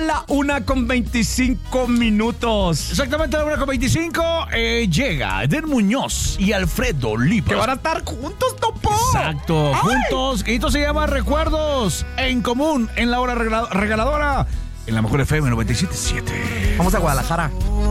la 1:25. Exactamente a la 1:25 llega Eden Muñoz y Alfredo Lipas. Que van a estar juntos, Topo. Exacto, ¡Ay! juntos. Y esto se llama Recuerdos en Común en la hora regaladora en la mejor FM 97.7. Vamos a Guadalajara.